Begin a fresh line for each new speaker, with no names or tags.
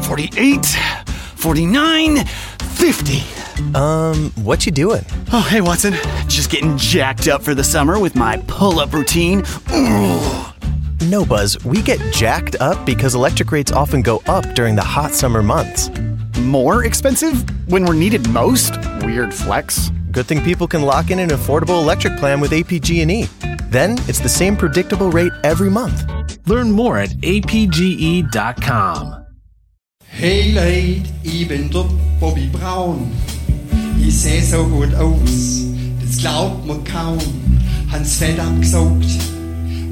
48, 49, 50.
What you doing?
Oh, hey, Watson. Just getting jacked up for the summer with my pull-up routine. Ooh.
No, Buzz, we get jacked up because electric rates often go up during the hot summer months.
More expensive when we're needed most? Weird flex.
Good thing people can lock in an affordable electric plan with APG&E. Then it's the same predictable rate every month.
Learn more at apge.com.
Hey Leute, ich bin der Bobby Brown. Ich seh so gut aus, das glaubt man kaum. Hans Fett abgesaugt,